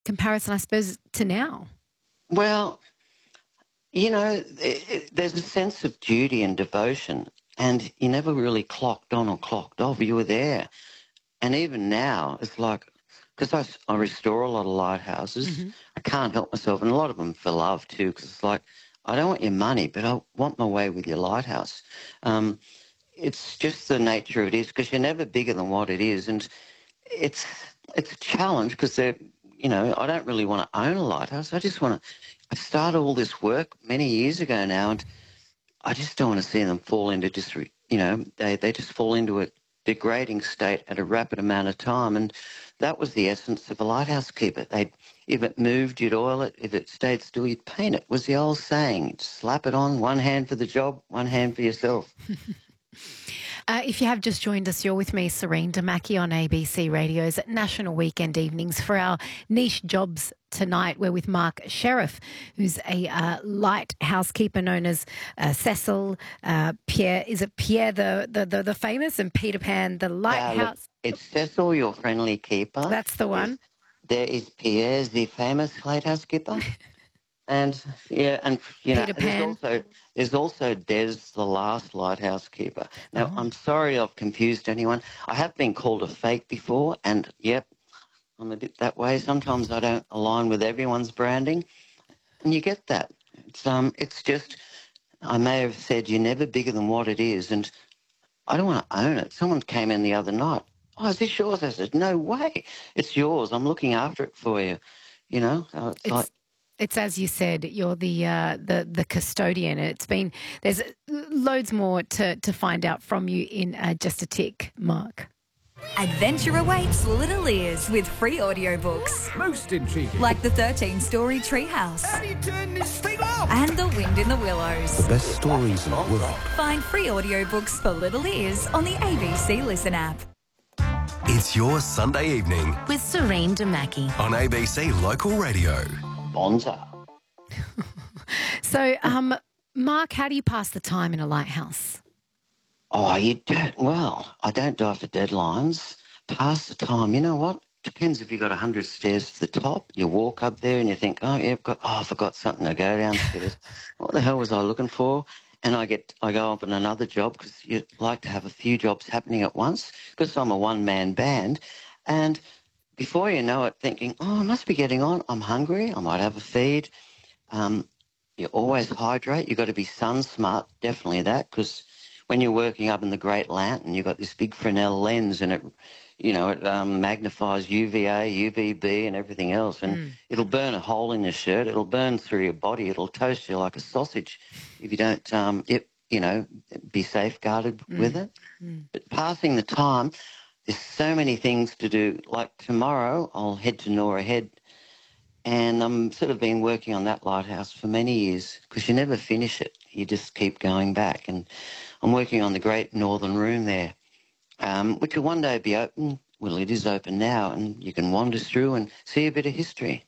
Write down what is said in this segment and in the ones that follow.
comparison, I suppose, to now. Well, there's a sense of duty and devotion, and you never really clocked on or clocked off. You were there. And even now, it's like, because I restore a lot of lighthouses, Hmm. I can't help myself, and a lot of them for love too, because it's like, I don't want your money, but I want my way with your lighthouse. Um, it's just the nature of it is, because you're never bigger than what it is, and it's it's a challenge because I don't really want to own a lighthouse. I just want to. I started all this work many years ago now, and I just don't want to see them fall into they just fall into a degrading state at a rapid amount of time. And that was the essence of a lighthouse keeper. If it moved, you'd oil it. If it stayed still, you'd paint it, was the old saying. You'd slap it on, one hand for the job, one hand for yourself. If you have just joined us, you're with me, Serene Damaki, on ABC Radio's National Weekend Evenings for our niche jobs tonight. We're with Mark Sheriff, who's a light housekeeper known as Cecil, Pierre. Is it Pierre the famous, and Peter Pan the Look, lighthouse? it's Cecil, your friendly keeper. That's the one. There is Pierre, the famous lighthouse keeper. And yeah, and Peter Pan. there's also Des, the last lighthouse keeper. Now, Oh. I'm sorry I've confused anyone. I have been called a fake before, and yep, I'm a bit that way. Sometimes I don't align with everyone's branding, and you get that. It's just I may have said you're never bigger than what it is, and I don't want to own it. Someone came in the other night. Oh, is this yours? I said, no way, it's yours. I'm looking after it for you. It's like. It's as you said, you're the custodian. There's loads more to find out from you in just a tick, Mark. Adventure awaits little ears with free audiobooks. Most intriguing. Like the 13-story Treehouse. How do you turn this thing off? And The Wind in the Willows. The best stories in the world. Find free audiobooks for little ears on the ABC Listen app. It's your Sunday evening with Serene Damaki on ABC Local Radio. Bonza. So, Mark, how do you pass the time in a lighthouse? Oh, you don't. Well, I don't die for deadlines. Pass the time. You know what? Depends if you've got 100 stairs to the top. You walk up there and you think, oh, yeah, I forgot something to go downstairs. What the hell was I looking for? And I go up on another job because you like to have a few jobs happening at once because I'm a one-man band. And before you know it, thinking, oh, I must be getting on. I'm hungry. I might have a feed. You always hydrate. You've got to be sun smart, definitely that, because when you're working up in the Great Lantern, you've got this big Fresnel lens and it magnifies UVA, UVB and everything else. And it'll burn a hole in your shirt. It'll burn through your body. It'll toast you like a sausage if you don't, be safeguarded with it. But passing the time, there's so many things to do. Like tomorrow, I'll head to Nora Head, and I'm sort of been working on that lighthouse for many years because you never finish it. You just keep going back. And I'm working on the Great Northern Room there, which will one day be open. Well, it is open now, and you can wander through and see a bit of history.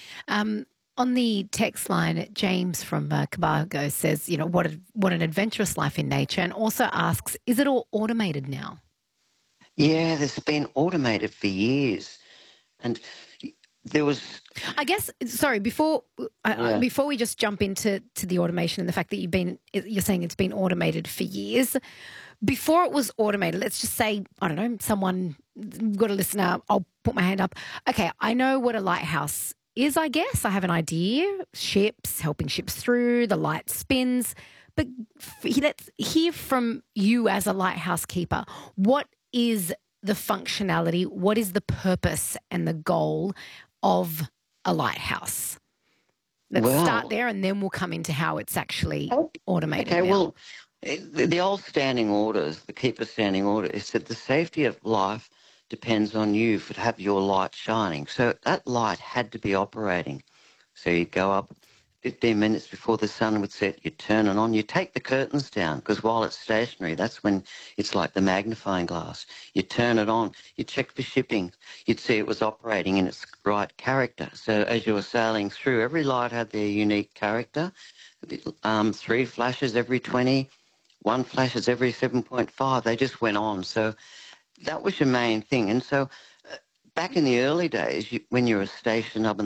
On the text line, James from Cabargo says, what an adventurous life in nature, and also asks, is it all automated now? Yeah, there's been automated for years. And there was... I guess, sorry, before we just jump into the automation and the fact that you're saying it's been automated for years, before it was automated, let's just say, I don't know, someone got a listener, I'll put my hand up. Okay, I know what a lighthouse is, I guess. I have an idea. Ships, helping ships through, the light spins. But let's hear from you as a lighthouse keeper. What is the functionality? What is the purpose and the goal of a lighthouse? Let's start there and then we'll come into how it's actually automated. Okay, now. well, the old standing orders, the keeper's standing order, is that the safety of life depends on you to have your light shining. So that light had to be operating. So you go up 15 minutes before the sun would set, you turn it on, you take the curtains down, because while it's stationary, that's when it's like the magnifying glass. You turn it on, you check for shipping, you'd see it was operating in its right character. So as you were sailing through, every light had their unique character. 3 flashes every 20, 1 flashes every 7.5. They just went on. So that was your main thing. And so back in the early days, when you were stationed up in